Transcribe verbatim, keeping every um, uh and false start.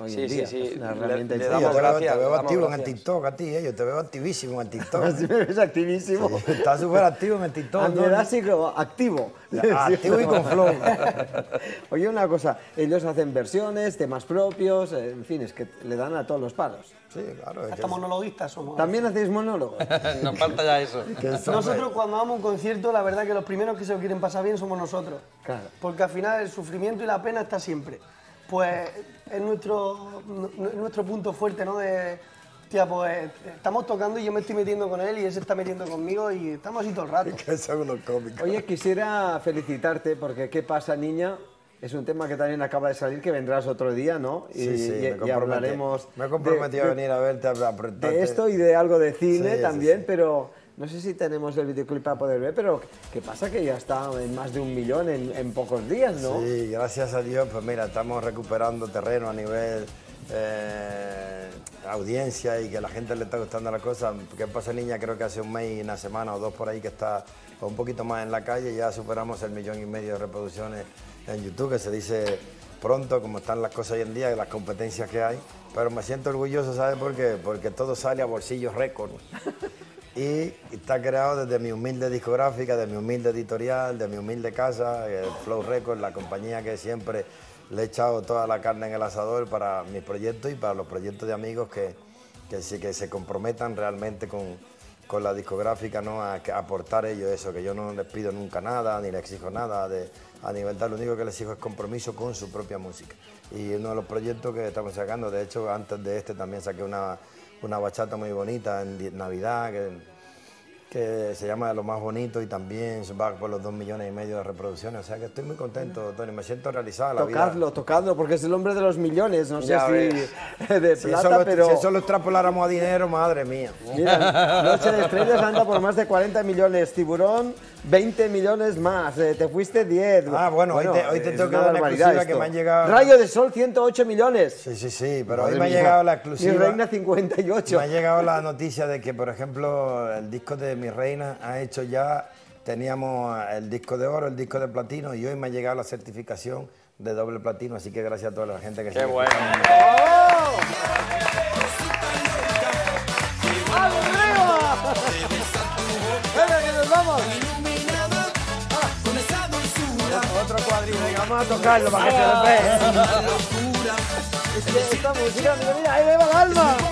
hoy Sí, en día. sí, sí. Es una Le- herramienta le importante. damos Yo te veo, gracias, te veo le damos activo en el gracias. TikTok a ti, eh, yo te veo activísimo en el TikTok. Así me ves activísimo. Sí, estás súper activo en el TikTok. A mi ¿no? edad sí como activo. Activo y con flow. Oye, una cosa, ellos hacen versiones, temas propios, eh, en fin, es que le dan a todos los palos. Sí, claro. es que Hasta monologuistas somos. ¿También hacéis monólogos? Nos falta ya eso. que eso, Nosotros cuando damos un concierto, la verdad que los primeros que se lo quieren pasar bien somos nosotros. Claro. Porque al final el sufrimiento y la pena está siempre. Pues es nuestro, nu- nuestro punto fuerte, ¿no? De, tía, pues estamos tocando y yo me estoy metiendo con él y él se está metiendo conmigo y estamos así todo el rato. que son unos cómicos. Oye, quisiera felicitarte porque ¿Qué pasa, niña? Es un tema que también acaba de salir, que vendrás otro día, ¿no? Y, Sí, sí, y- me y comprometí. hablaremos Me he comprometido de- a venir a verte, a apretarte. de esto y de algo de cine Sí, sí, también, sí. pero no sé si tenemos el videoclip para poder ver, pero ¿qué pasa? Que ya está en más de un millón en, en pocos días, ¿no? Sí, gracias a Dios, pues mira, estamos recuperando terreno a nivel eh, audiencia y que a la gente le está gustando la cosa. ¿Qué pasa, niña? Creo que hace un mes y una semana o dos por ahí que está o un poquito más en la calle, ya superamos el millón y medio de reproducciones en YouTube, que se dice pronto, como están las cosas hoy en día, y las competencias que hay. Pero me siento orgulloso, ¿sabes por qué? Porque todo sale a bolsillos récord. Y está creado desde mi humilde discográfica, de mi humilde editorial, de mi humilde casa, el Flow Records, la compañía que siempre le he echado toda la carne en el asador para mis proyectos y para los proyectos de amigos que, que, sí, que se comprometan realmente con, con la discográfica, ¿no? A, a aportar ellos eso, que yo no les pido nunca nada, ni les exijo nada de, a nivel tal, lo único que les exijo es compromiso con su propia música. Y uno de los proyectos que estamos sacando, de hecho antes de este también saqué una, una bachata muy bonita en di- Navidad, que, que se llama De lo más bonito y también va por los dos millones y medio de reproducciones. O sea que estoy muy contento, Tony, me siento realizado. La Tocadlo, vida. tocadlo, porque es el hombre de los millones, no sé Ya si ves. de Si plata, eso, lo, pero... si eso lo extrapoláramos a dinero, madre mía. Mira, Noche de Estrellas anda por más de cuarenta millones, Tiburón veinte millones más, eh, te fuiste diez. Ah, bueno, hoy te- hoy te es tengo que una dar una barbaridad exclusiva que esto. me han llegado- Rayo de Sol ciento ocho millones. Sí, sí, sí, pero Madre hoy me ha mía. llegado la Mi exclusiva. Reina cincuenta y ocho. Me ha llegado la noticia de que, por ejemplo, el disco de Mi Reina ha hecho ya, teníamos el disco de oro, el disco de platino y hoy me ha llegado la certificación de doble platino, así que gracias a toda la gente que Qué sigue bueno. escuchando. ¡Vamos, arriba! ¡Venga, que nos vamos! Otro cuadrito, venga, vamos a tocarlo para que se lo vea. Es que esta música, mira, mira, ahí me va el alma.